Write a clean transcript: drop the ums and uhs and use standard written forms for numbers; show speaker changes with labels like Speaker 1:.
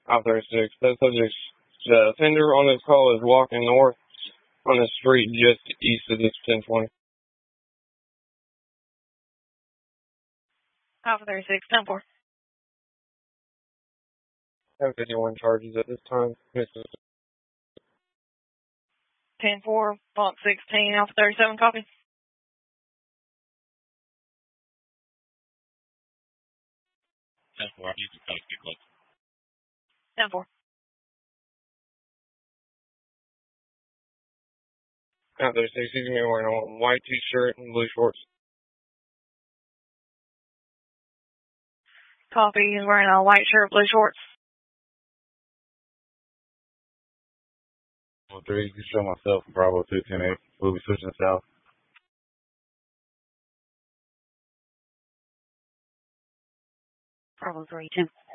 Speaker 1: Out 36. That subject's the offender on this call is walking north on the street just east of this 1020.
Speaker 2: Alpha 36, 10-4.
Speaker 1: Have 51 charges at this time.
Speaker 2: 10-4, bump 16, Alpha 37, copy.
Speaker 3: Ten four. You can come get close.
Speaker 2: 10-4.
Speaker 1: Out 36. He's gonna be wearing a white t-shirt and blue shorts.
Speaker 2: Copy. He's wearing a white shirt, blue shorts.
Speaker 4: 3, you can show myself, Bravo 210-8. We'll be switching south.
Speaker 2: Bravo 3, 10.